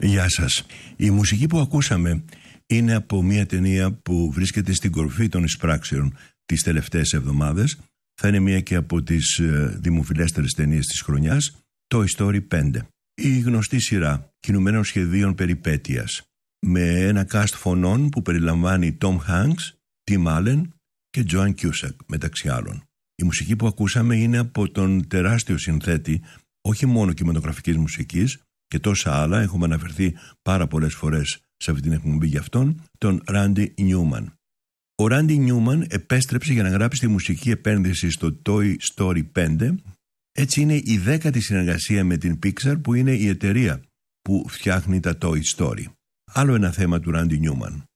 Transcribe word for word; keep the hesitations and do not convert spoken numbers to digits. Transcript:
Γεια σας. Η μουσική που ακούσαμε είναι από μια ταινία που βρίσκεται στην κορυφή των εισπράξεων τις τελευταίες εβδομάδες. Θα είναι μια και από τις δημοφιλέστερες ταινίες της χρονιάς, Toy Story πέντε. Η γνωστή σειρά κινουμένων σχεδίων περιπέτειας, με ένα cast φωνών που περιλαμβάνει Tom Hanks, Tim Allen και Joan Cusack μεταξύ άλλων. Η μουσική που ακούσαμε είναι από τον τεράστιο συνθέτη όχι μόνο κινηματογραφικής μουσικής και τόσα άλλα, έχουμε αναφερθεί πάρα πολλές φορές σε αυτή την εκπομπή για αυτόν, τον Randy Newman. Ο Randy Newman επέστρεψε για να γράψει τη μουσική επένδυση στο Toy Story πέντε. Έτσι είναι η δέκατη συνεργασία με την Pixar, που είναι η εταιρεία που φτιάχνει τα Toy Story. Άλλο ένα θέμα του Randy Newman.